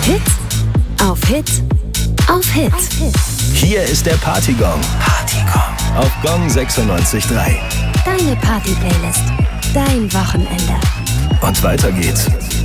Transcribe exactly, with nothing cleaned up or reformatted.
Hit auf Hit auf Hit. Hier ist der Partygong. Partygong. Auf Gong sechsundneunzig Komma drei. Deine Party-Playlist. Dein Wochenende. Und weiter geht's